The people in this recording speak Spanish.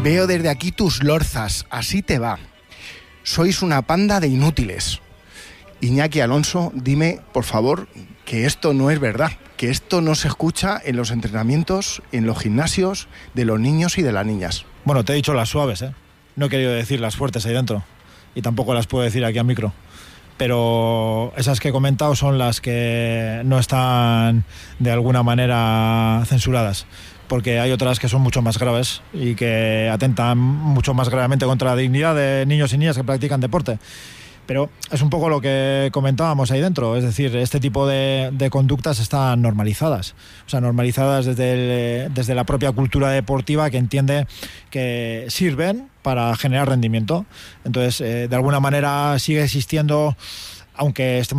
Veo desde aquí tus lorzas, así te va. Sois una panda de inútiles. Iñaki Alonso, dime, por favor, que esto no es verdad, que esto no se escucha en los entrenamientos, en los gimnasios de los niños y de las niñas. Bueno, te he dicho las suaves, ¿eh? No he querido decir las fuertes ahí dentro. Y tampoco las puedo decir aquí a micro. Pero esas que he comentado son las que no están de alguna manera censuradas, porque hay otras que son mucho más graves y que atentan mucho más gravemente contra la dignidad de niños y niñas que practican deporte. Pero es un poco lo que comentábamos ahí dentro, es decir, este tipo de conductas están normalizadas, o sea, normalizadas desde la propia cultura deportiva, que entiende que sirven para generar rendimiento. Entonces, de alguna manera sigue existiendo, aunque estemos